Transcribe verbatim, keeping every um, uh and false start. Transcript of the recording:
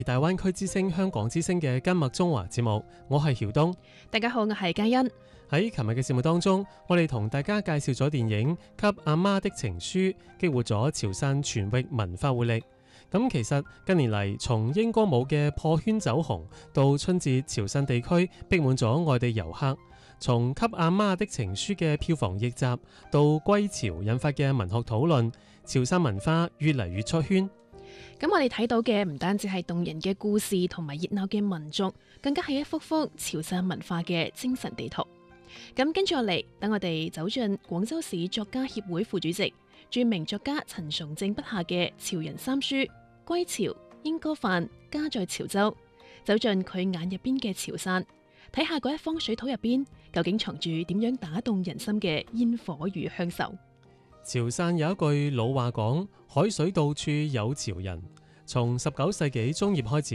大灣區之聲、香港之聲嘅今麥中華節目，我係曉東。 大家好，我係嘉欣。 喺琴日嘅節目當中，我哋同大家介紹咗電影《給阿媽的情書》，激活咗潮汕全域文化活力。咁其實近年嚟，從英歌舞嘅破圈走紅，到春節潮汕地區逼滿咗外地遊客，從《給阿媽的情書》嘅票房逆襲，到歸潮引發嘅文學討論，潮汕文化越嚟越出圈。 咁我哋睇到嘅唔單止係動人嘅故事同埋熱鬧嘅民族，更加係一幅幅潮汕文化嘅精神地圖。咁跟住落嚟，等我哋走進廣州市作家協會副主席、著名作家陳崇正筆下嘅潮人三書《歸潮》《鶯歌飯》《家在潮州》，走進佢眼入邊嘅潮汕，睇下嗰一方水土入邊究竟藏住點樣打動人心嘅煙火與鄉愁。 潮汕有一句老話講：海水到處有潮人。從十九世紀中葉開始，